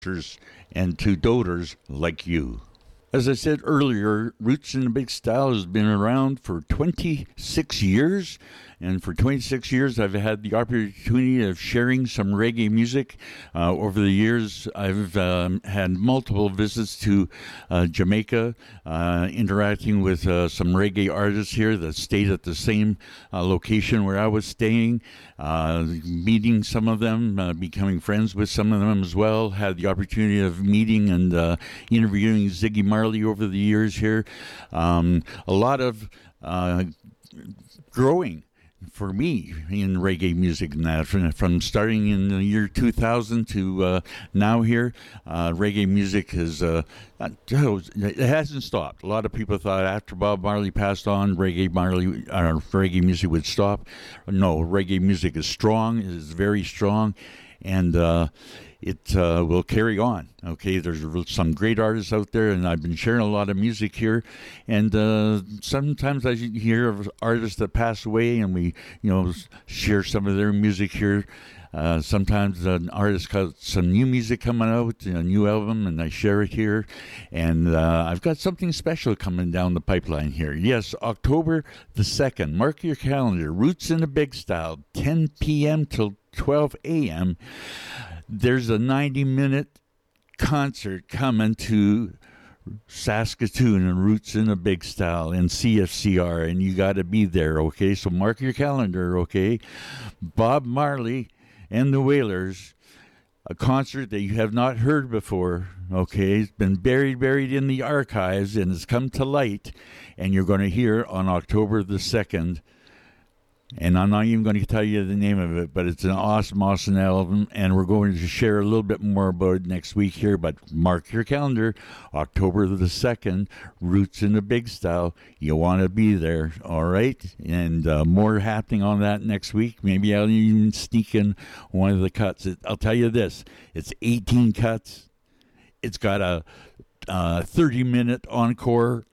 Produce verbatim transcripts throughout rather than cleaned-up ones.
and to doters like you. As I said earlier, Roots in the Big Style has been around for twenty-six years. And for twenty-six years, I've had the opportunity of sharing some reggae music. Uh, over the years, I've um, had multiple visits to uh, Jamaica, uh, interacting with uh, some reggae artists here that stayed at the same uh, location where I was staying, uh, meeting some of them, uh, becoming friends with some of them as well. Had the opportunity of meeting and uh, interviewing Ziggy Marley over the years here. Um, a lot of uh, growing for me in reggae music and that, from, from starting in the year two thousand to uh, now here, uh, reggae music has uh, it hasn't stopped. A lot of people thought after Bob Marley passed on, reggae Marley uh, reggae music would stop. No, reggae music is strong. It is very strong, and uh, it uh, will carry on. Okay, there's some great artists out there, and I've been sharing a lot of music here. And uh, sometimes I hear of artists that pass away, and we, you know, share some of their music here. Uh, sometimes an artist got some new music coming out, a new album, and I share it here. And uh, I've got something special coming down the pipeline here. Yes, October the second. Mark your calendar. Roots in the Big Style, ten p.m. till twelve a.m. There's a ninety-minute concert coming to Saskatoon and Roots in a Big Style and C F C R, and you got to be there, okay? So mark your calendar, okay? Bob Marley and the Wailers, a concert that you have not heard before, okay? It's been buried, buried in the archives, and it's come to light, and you're going to hear on October the second. And I'm not even going to tell you the name of it, but it's an awesome, awesome album, and we're going to share a little bit more about it next week here, but mark your calendar, October the second, Roots in the Big Style. You want to be there, all right? And uh, more happening on that next week. Maybe I'll even sneak in one of the cuts. It, I'll tell you this, it's eighteen cuts. It's got a uh, thirty-minute encore,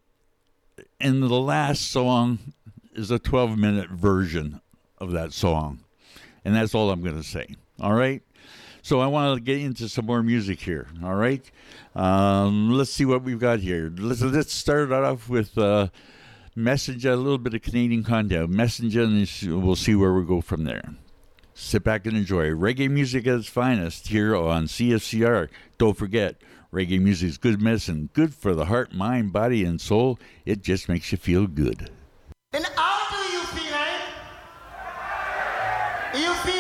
and the last song is a twelve-minute version of that song. And that's all I'm going to say. All right? So I want to get into some more music here. All right? Um, let's see what we've got here. Let's, let's start it off with uh, Messenger, a little bit of Canadian content. Messenger, and we'll see where we go from there. Sit back and enjoy reggae music at its finest here on C F C R. Don't forget, reggae music is good medicine, good for the heart, mind, body, and soul. It just makes you feel good. And how do you feel, eh? You feel